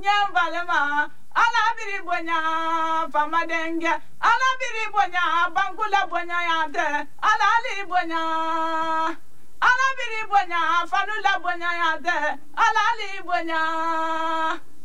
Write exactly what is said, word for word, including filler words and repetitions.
nyam valema ala biri bonya fama denge ala biri bonya bangula bonya yande ala li bonya ala biri bonya fanula bonya yande ala li bonya